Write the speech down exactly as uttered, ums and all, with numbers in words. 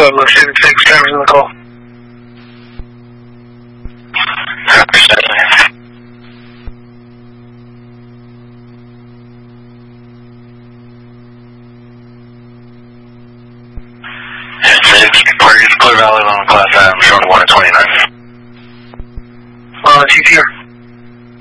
Pueblo seven six, drivers on the call. Please, Clear Valley on class I, I'm showing one at twenty-nine. Uh, T T R.